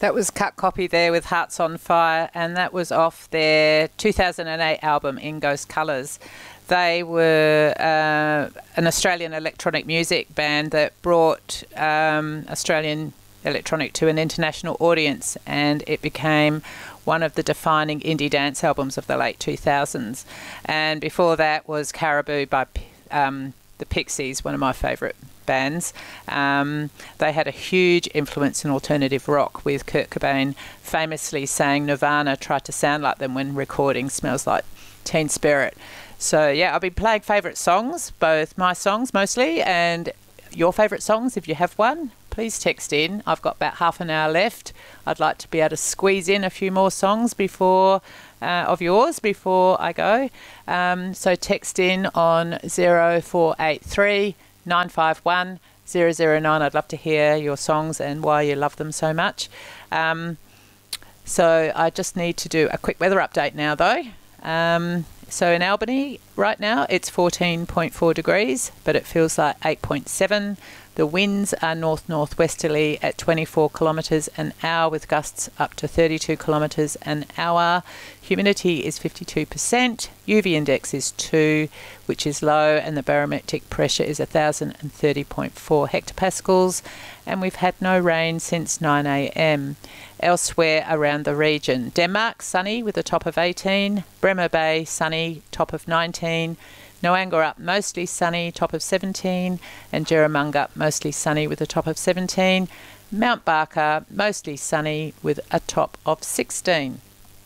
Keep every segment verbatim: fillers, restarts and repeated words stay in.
That was Cut Copy there with Hearts on Fire, and that was off their two thousand eight album In Ghost Colours. They were uh, an Australian electronic music band that brought um, Australian electronic to an international audience, and it became one of the defining indie dance albums of the late two thousands. And before that was Caribou by um, the Pixies, one of my favourite bands. Um, they had a huge influence in alternative rock, with Kurt Cobain famously saying Nirvana tried to sound like them when recording Smells Like Teen Spirit. So yeah, I've been playing favourite songs, both my songs mostly and your favourite songs. If you have one, please text in. I've got about half an hour left. I'd like to be able to squeeze in a few more songs before uh, of yours before I go. Um, so text in on zero four eight three nine five one zero zero nine. I'd love to hear your songs and why you love them so much. Um, so I just need to do a quick weather update now though. Um, so in Albany right now it's fourteen point four degrees, but it feels like eight point seven. The winds are north-northwesterly at twenty-four kilometres an hour with gusts up to thirty-two kilometres an hour. Humidity is fifty-two percent. U V index is two, which is low, and the barometric pressure is one thousand thirty point four hectopascals. And we've had no rain since nine a m. Elsewhere around the region, Denmark, sunny with a top of eighteen. Bremer Bay, sunny, top of nineteen. Noangurup, mostly sunny, top of seventeen, and Jerramungup, mostly sunny with a top of seventeen. Mount Barker, mostly sunny with a top of sixteen.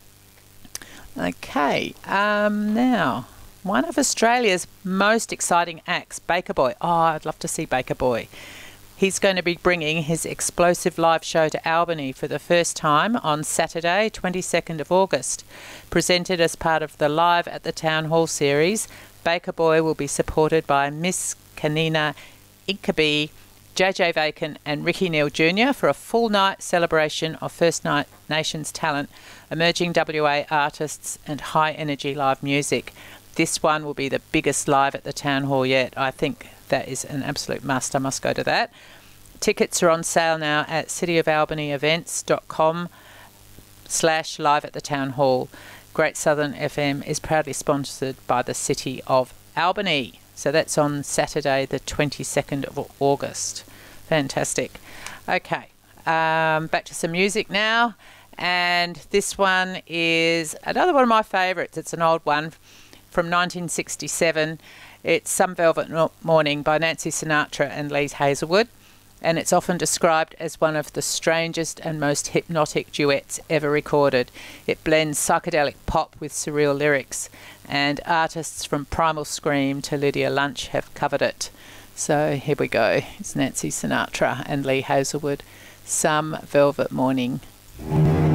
Okay, um, now, one of Australia's most exciting acts, Baker Boy. Oh, I'd love to see Baker Boy. He's going to be bringing his explosive live show to Albany for the first time on Saturday, twenty-second of August. Presented as part of the Live at the Town Hall series, Baker Boy will be supported by Miss Kanina Inkaby, J J Vacan and Ricky Neal Junior for a full night celebration of First Nations talent, emerging W A artists and high energy live music. This one will be the biggest live at the Town Hall yet. I think that is an absolute must. I must go to that. Tickets are on sale now at cityofalbanyevents.com slash live at the Town Hall. Great Southern F M is proudly sponsored by the City of Albany. So that's on Saturday the twenty-second of August. Fantastic. Okay, um, back to some music now. And this one is another one of my favourites. It's an old one from nineteen sixty-seven. It's Some Velvet Morning by Nancy Sinatra and Lee Hazelwood, and it's often described as one of the strangest and most hypnotic duets ever recorded. It blends psychedelic pop with surreal lyrics, and artists from Primal Scream to Lydia Lunch have covered it. So here we go. It's Nancy Sinatra and Lee Hazelwood, Some Velvet Morning.